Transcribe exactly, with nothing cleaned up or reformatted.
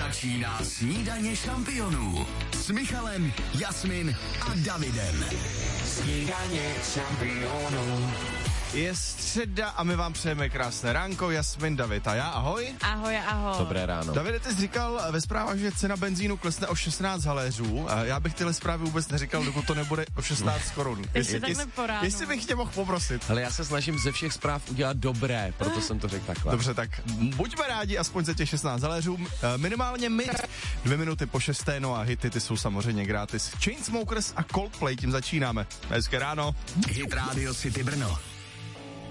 Začíná snídaně šampionů s Michalem, Jasmin a Davidem. Snídaně šampionů. Je středa a my vám přejeme krásné ránko, Jasmin, David a já, ahoj. Ahoj, ahoj. Dobré ráno. Davide, ty jsi říkal ve zprávách, že cena benzínu klesne o šestnáct haléřů. Já bych tyhle zprávy vůbec neříkal, dokud to nebude o šestnáct korun. Jestli takhle po ránu. Jestli bych tě mohl poprosit. Ale já se snažím ze všech zpráv udělat dobré, proto jsem to řekl takhle. Dobře, tak buďme rádi aspoň za těch šestnáct haléřů. Minimálně my dvě minuty po šesté, no a hity ty jsou samozřejmě gratis. Chainsmokers a Coldplay, tím začínáme. Hezké ráno. Hit Radio City Brno.